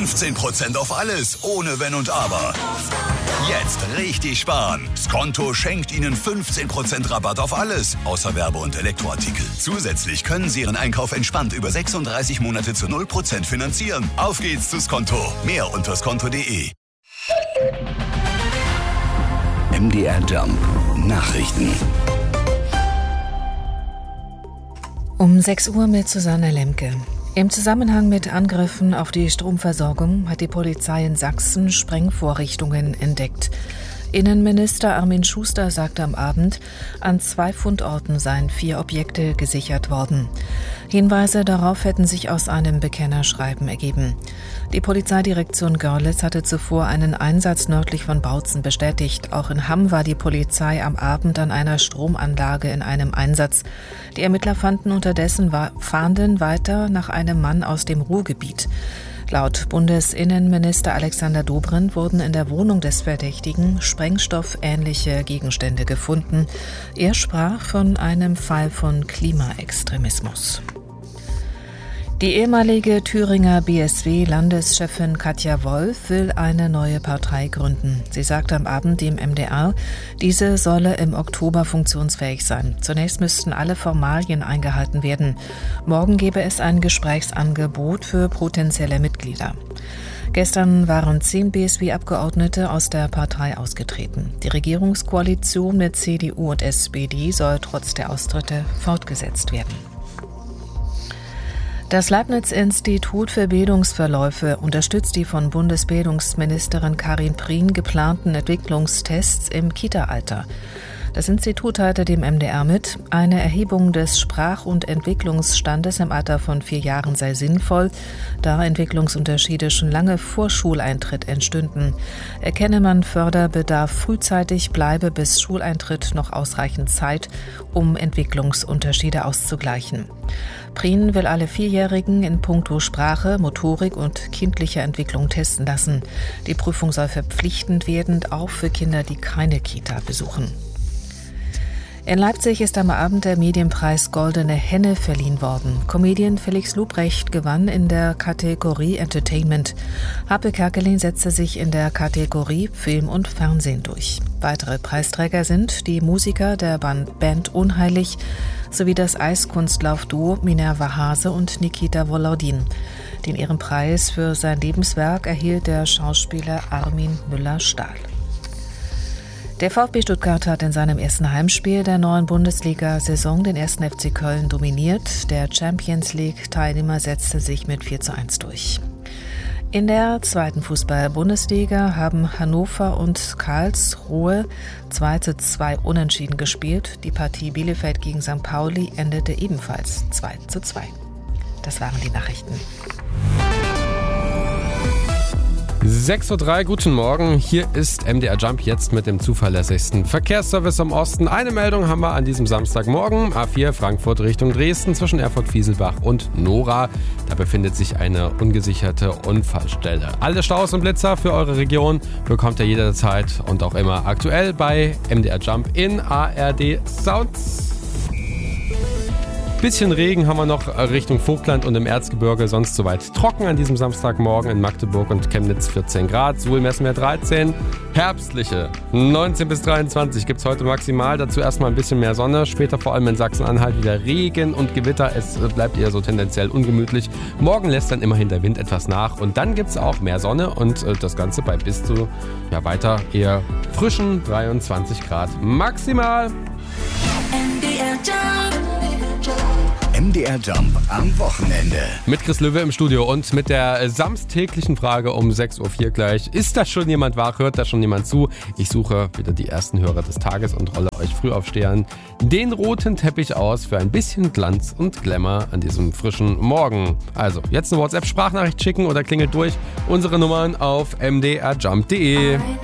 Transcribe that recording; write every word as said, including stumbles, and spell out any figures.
fünfzehn Prozent auf alles, ohne Wenn und Aber. Jetzt richtig sparen. Skonto schenkt Ihnen fünfzehn Prozent Rabatt auf alles, außer Werbe- und Elektroartikel. Zusätzlich können Sie Ihren Einkauf entspannt über sechsunddreißig Monate zu null Prozent finanzieren. Auf geht's zu Skonto. Mehr unter skonto punkt de. M D R Jump Nachrichten. Um sechs Uhr mit Susanne Lemke. Im Zusammenhang mit Angriffen auf die Stromversorgung hat die Polizei in Sachsen Sprengvorrichtungen entdeckt. Innenminister Armin Schuster sagte am Abend, an zwei Fundorten seien vier Objekte gesichert worden. Hinweise darauf hätten sich aus einem Bekennerschreiben ergeben. Die Polizeidirektion Görlitz hatte zuvor einen Einsatz nördlich von Bautzen bestätigt. Auch in Hamm war die Polizei am Abend an einer Stromanlage in einem Einsatz. Die Ermittler fanden unterdessen Fahnden weiter nach einem Mann aus dem Ruhrgebiet. Laut Bundesinnenminister Alexander Dobrindt wurden in der Wohnung des Verdächtigen sprengstoffähnliche Gegenstände gefunden. Er sprach von einem Fall von Klimaextremismus. Die ehemalige Thüringer B S W-Landeschefin Katja Wolf will eine neue Partei gründen. Sie sagte am Abend dem M D R, diese solle im Oktober funktionsfähig sein. Zunächst müssten alle Formalien eingehalten werden. Morgen gebe es ein Gesprächsangebot für potenzielle Mitglieder. Gestern waren zehn B S W-Abgeordnete aus der Partei ausgetreten. Die Regierungskoalition mit C D U und S P D soll trotz der Austritte fortgesetzt werden. Das Leibniz-Institut für Bildungsverläufe unterstützt die von Bundesbildungsministerin Karin Prien geplanten Entwicklungstests im Kita-Alter. Das Institut teilte dem M D R mit, eine Erhebung des Sprach- und Entwicklungsstandes im Alter von vier Jahren sei sinnvoll, da Entwicklungsunterschiede schon lange vor Schuleintritt entstünden. Erkenne man Förderbedarf frühzeitig, bleibe bis Schuleintritt noch ausreichend Zeit, um Entwicklungsunterschiede auszugleichen. Prien will alle Vierjährigen in puncto Sprache, Motorik und kindlicher Entwicklung testen lassen. Die Prüfung soll verpflichtend werden, auch für Kinder, die keine Kita besuchen. In Leipzig ist am Abend der Medienpreis Goldene Henne verliehen worden. Comedian Felix Lobrecht gewann in der Kategorie Entertainment. Happe Kerkeling setzte sich in der Kategorie Film und Fernsehen durch. Weitere Preisträger sind die Musiker der Band Unheilig sowie das Eiskunstlauf-Duo Minerva Hase und Nikita Volohdin. Den Ehrenpreis für sein Lebenswerk erhielt der Schauspieler Armin Müller-Stahl. Der VfB Stuttgart hat in seinem ersten Heimspiel der neuen Bundesliga-Saison den ersten F C Köln dominiert. Der Champions-League-Teilnehmer setzte sich mit vier zu eins durch. In der zweiten Fußball-Bundesliga haben Hannover und Karlsruhe zwei zu zwei unentschieden gespielt. Die Partie Bielefeld gegen Sankt Pauli endete ebenfalls zwei zu zwei. Das waren die Nachrichten. sechs Uhr drei, guten Morgen. Hier ist M D R Jump jetzt mit dem zuverlässigsten Verkehrsservice im Osten. Eine Meldung haben wir an diesem Samstagmorgen. A vier Frankfurt Richtung Dresden zwischen Erfurt-Fieselbach und Nora. Da befindet sich eine ungesicherte Unfallstelle. Alle Staus und Blitzer für eure Region bekommt ihr jederzeit und auch immer aktuell bei M D R Jump in A R D Sounds. Bisschen Regen haben wir noch Richtung Vogtland und im Erzgebirge, sonst soweit trocken an diesem Samstagmorgen in Magdeburg und Chemnitz vierzehn Grad, Suhl messen wir dreizehn, herbstliche neunzehn bis dreiundzwanzig gibt es heute maximal, dazu erstmal ein bisschen mehr Sonne, später vor allem in Sachsen-Anhalt wieder Regen und Gewitter, es bleibt eher so tendenziell ungemütlich, morgen lässt dann immerhin der Wind etwas nach und dann gibt es auch mehr Sonne und das Ganze bei bis zu, ja weiter eher frischen dreiundzwanzig Grad maximal. M D R Jump. M D R Jump am Wochenende. Mit Chris Löwe im Studio und mit der samstäglichen Frage um sechs Uhr vier gleich. Ist da schon jemand wach? Hört da schon jemand zu? Ich suche wieder die ersten Hörer des Tages und rolle euch Frühaufstehern den roten Teppich aus für ein bisschen Glanz und Glamour an diesem frischen Morgen. Also, jetzt eine WhatsApp-Sprachnachricht schicken oder klingelt durch. Unsere Nummern auf m d r jump punkt de.